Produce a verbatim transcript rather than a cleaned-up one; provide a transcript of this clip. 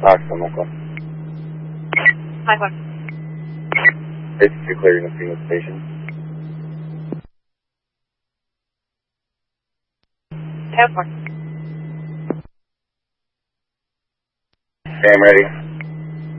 Fox on Oakland. Hi, Fox. It's two clearing the Phoenix station. ten four. Okay, I'm ready.